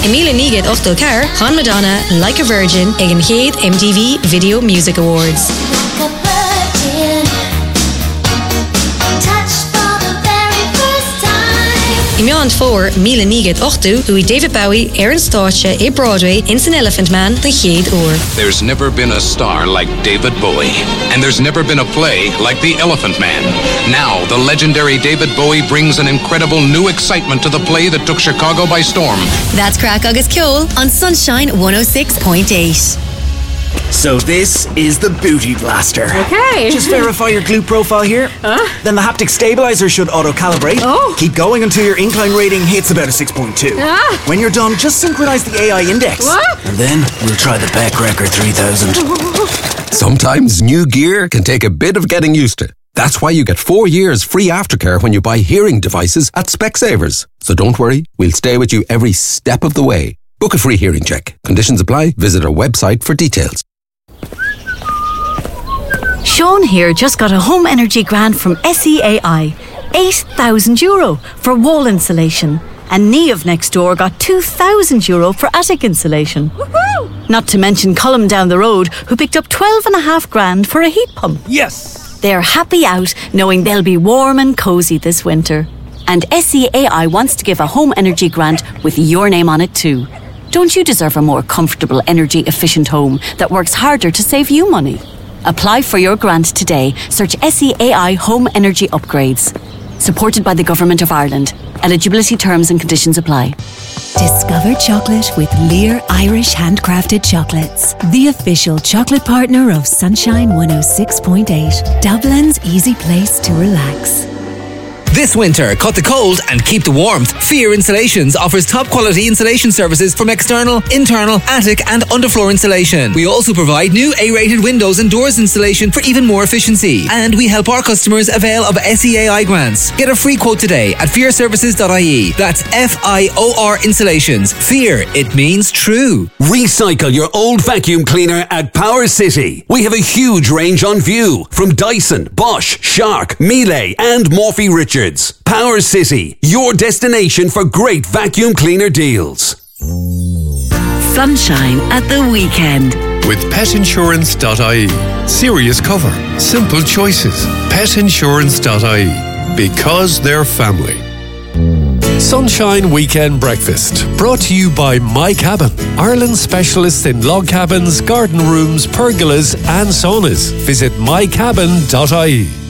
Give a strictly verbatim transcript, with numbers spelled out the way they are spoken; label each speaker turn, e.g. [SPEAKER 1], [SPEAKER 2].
[SPEAKER 1] I míle nígad ochtal car, Hon Madonna, Like a Virgin, ag an chéad M T V Video Music Awards. I meán fór míle nígad ochtú hui David Bowie ar an stáitse i Broadway in San Elephant Man the chéad uair.
[SPEAKER 2] There's never been a star like David Bowie, and there's never been a play like The Elephant Man. Now, the legendary David Bowie brings an incredible new excitement to the play that took Chicago by storm.
[SPEAKER 1] That's Crack Agus Ceol on Sunshine one oh six point eight.
[SPEAKER 3] So this is the Booty Blaster.
[SPEAKER 4] Okay.
[SPEAKER 3] Just verify your glute profile here.
[SPEAKER 4] Huh?
[SPEAKER 3] Then the haptic stabilizer should auto-calibrate.
[SPEAKER 4] Oh.
[SPEAKER 3] Keep going until your incline rating hits about a six point two.
[SPEAKER 4] Ah.
[SPEAKER 3] When you're done, just synchronize the A I index.
[SPEAKER 4] What?
[SPEAKER 3] And then we'll try the Beck Record three thousand.
[SPEAKER 5] Sometimes new gear can take a bit of getting used to. That's why you get four years free aftercare when you buy hearing devices at Specsavers. So don't worry, we'll stay with you every step of the way. Book a free hearing check. Conditions apply. Visit our website for details.
[SPEAKER 6] Sean here just got a home energy grant from S E A I. eight thousand euro for wall insulation. And Niamh next door got two thousand euro for attic insulation. Woohoo! Not to mention Cullum down the road, who picked up twelve and a half grand for a heat pump.
[SPEAKER 3] Yes!
[SPEAKER 6] They're happy out knowing they'll be warm and cosy this winter. And S E A I wants to give a home energy grant with your name on it too. Don't you deserve a more comfortable, energy-efficient home that works harder to save you money? Apply for your grant today. Search S E A I Home Energy Upgrades. Supported by the Government of Ireland. Eligibility terms and conditions apply.
[SPEAKER 7] Discover chocolate with Lear Irish Handcrafted Chocolates. The official chocolate partner of Sunshine one oh six point eight. Dublin's easy place to relax.
[SPEAKER 8] This winter, cut the cold and keep the warmth. Fear Installations offers top quality installation services from external, internal, attic and underfloor insulation. We also provide new A-rated windows and doors installation for even more efficiency. And we help our customers avail of S E A I grants. Get a free quote today at fear services dot I E. That's F I O R Installations. Fear, it means true.
[SPEAKER 9] Recycle your old vacuum cleaner at Power City. We have a huge range on view from Dyson, Bosch, Shark, Miele and Morphy Richards. Power City, your destination for great vacuum cleaner deals.
[SPEAKER 7] Sunshine at the weekend.
[SPEAKER 10] With pet insurance dot I E. Serious cover. Simple choices. pet insurance dot I E. Because they're family. Sunshine Weekend Breakfast. Brought to you by My Cabin. Ireland's specialists in log cabins, garden rooms, pergolas and saunas. Visit my cabin dot I E.